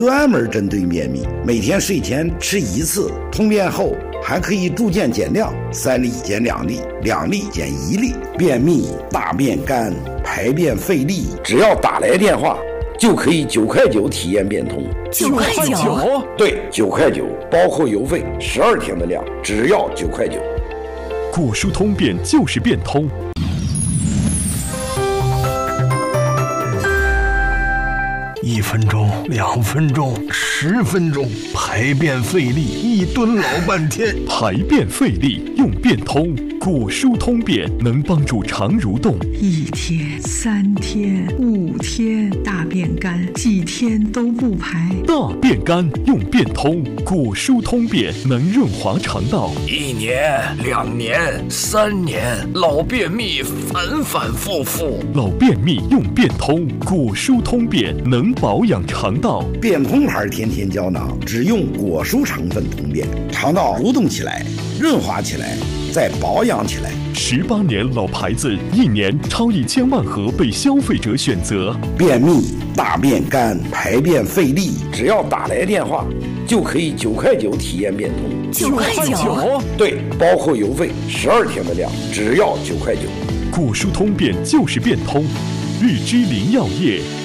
专门针对便秘，每天睡前吃1次，通便后还可以逐渐减量，3粒减2粒，2粒减1粒。便秘、大便干、排便费力，只要打来电话，就可以9块9体验变通。 9块9？ 对，9块9，包括邮费，12天的量，只要9块9。 果蔬通便就是变通。 1分钟、2分钟、10分钟，排便费力，1蹲老半天。 排便费力用变通，果蔬通便能帮助肠蠕动。 1天、3天、5天，大便干，几天都不排。 大便干用变通，果蔬通便能润滑肠道。 1年、2年、3年，老便秘反反复复。 老便秘用变通，果蔬通便能保养肠道。 变通牌天天胶囊，只用果蔬成分通便，肠道蠕动起来，润滑起来，再保养起来。 18年老牌子，1年超1000万盒被消费者选择。 便秘、大便干、排便费力，只要打来电话，就可以9块9体验变通。 9块9？ 对，包括邮费，12天的量，只要9块9。 果蔬通便就是变通，日之林药业。